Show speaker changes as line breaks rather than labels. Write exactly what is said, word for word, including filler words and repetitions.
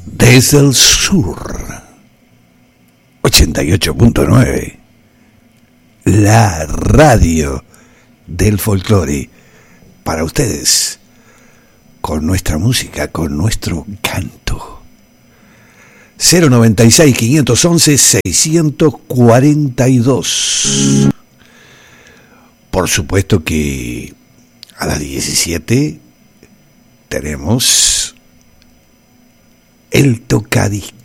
Desde el sur, ochenta y ocho punto nueve, la radio del folclore, para ustedes, con nuestra música, con nuestro canto. Cero noventa y seis, quinientos once, seiscientos cuarenta y dos. Por supuesto que a las diecisiete tenemos el tocadiscos.